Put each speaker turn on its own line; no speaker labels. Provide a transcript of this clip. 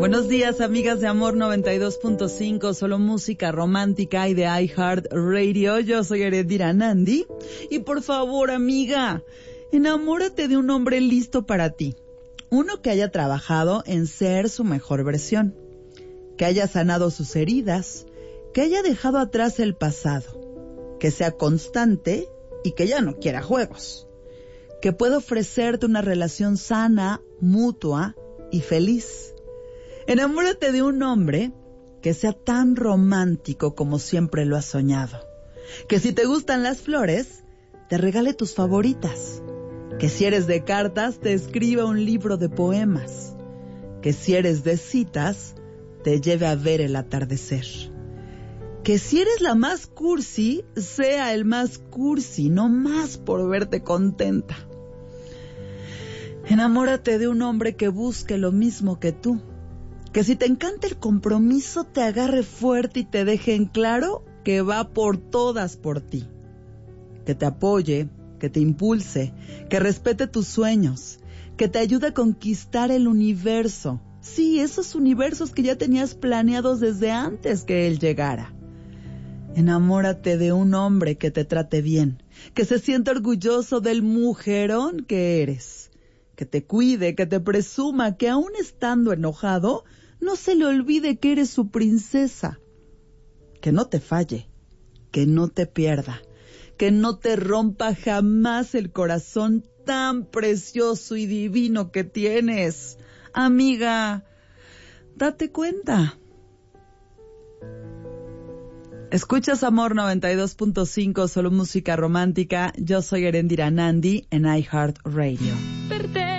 Buenos días, amigas de Amor 92.5, solo música romántica y de iHeart Radio. Yo soy Erendira Nandi. Y por favor, amiga, enamórate de un hombre listo para ti. Uno que haya trabajado en ser su mejor versión, que haya sanado sus heridas, que haya dejado atrás el pasado, que sea constante y que ya no quiera juegos, que pueda ofrecerte una relación sana, mutua y feliz. Enamórate de un hombre que sea tan romántico como siempre lo has soñado, que si te gustan las flores, te regale tus favoritas, que si eres de cartas, te escriba un libro de poemas, que si eres de citas, te lleve a ver el atardecer, que si eres la más cursi, sea el más cursi, no más por verte contenta. Enamórate de un hombre que busque lo mismo que tú, que si te encanta el compromiso, te agarre fuerte y te deje en claro que va por todas por ti, que te apoye, que te impulse, que respete tus sueños, que te ayude a conquistar el universo. Sí, esos universos que ya tenías planeados desde antes que él llegara. Enamórate de un hombre que te trate bien, que se sienta orgulloso del mujerón que eres, que te cuide, que te presuma, que aún estando enojado, no se le olvide que eres su princesa, que no te falle, que no te pierda, que no te rompa jamás el corazón tan precioso y divino que tienes. Amiga, date cuenta. Escuchas Amor 92.5, solo música romántica. Yo soy Erendira Nandi en iHeart Radio.